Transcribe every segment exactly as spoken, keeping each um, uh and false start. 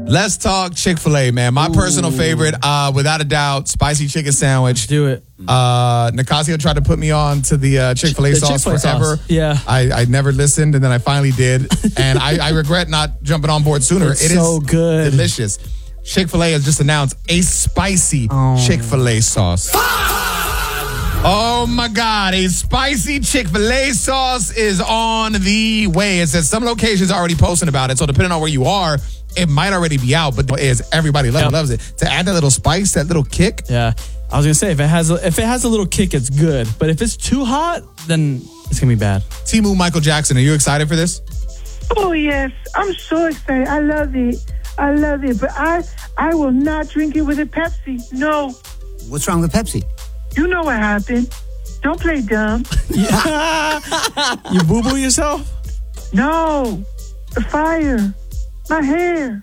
Let's talk Chick-fil-A, man. My Ooh. personal favorite, uh, without a doubt, spicy chicken sandwich. Do it. Uh, Nicasio tried to put me on to the uh, Chick-fil-A the sauce Chick-fil-A forever. Sauce. Yeah. I, I never listened, and then I finally did. And I, I regret not jumping on board sooner. It's it so is good. delicious. Chick-fil-A has just announced a spicy oh. Chick-fil-A sauce. Oh my God, a spicy Chick-fil-A sauce is on the way. It says some locations are already posting about it, so depending on where you are, it might already be out, but is everybody loves, yep. loves it. To add that little spice, that little kick. Yeah, I was gonna say if it has a, if it has a little kick, it's good. But if it's too hot, then it's gonna be bad. Timu Michael Jackson, are you excited for this? Oh yes, I'm so excited. I love it. I love it, but I I will not drink it with a Pepsi. No. What's wrong with Pepsi? You know what happened. Don't play dumb. You boo-boo yourself? No. The fire. My hair.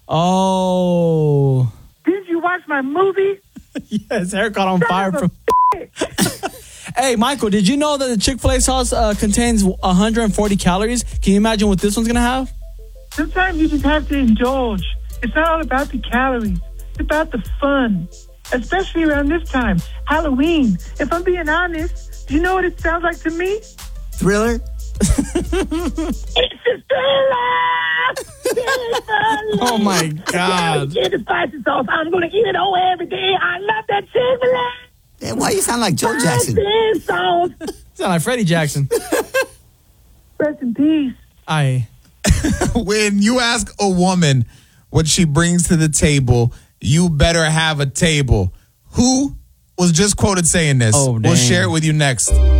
Oh. Didn't you watch my movie? Yes, hair caught on Son fire. From Hey, Michael, did you know that the Chick-fil-A sauce uh, contains one hundred forty calories? Can you imagine what this one's going to have? Sometimes you just have to indulge. It's not all about the calories. It's about the fun. Especially around this time, Halloween. If I'm being honest, do you know what it sounds like to me? Thriller? It's a thriller! Oh my God. Chicken spicy sauce. I'm going to eat it all every day. I love that Chick-fil-A. Hey, why you sound like Joe Jackson? Sauce. Sound like Freddie Jackson. Rest in peace. Aye. When you ask a woman what she brings to the table, you better have a table. Who was just quoted saying this? Oh, we'll dang. share it with you next.